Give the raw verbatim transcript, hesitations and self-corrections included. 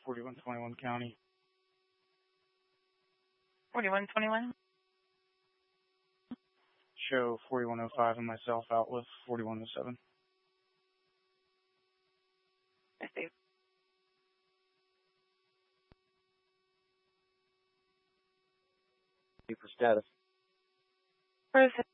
forty-one twenty-one County. forty-one twenty-one? Show forty-one oh five and myself out with forty-one oh seven. I see. For status. Where is it?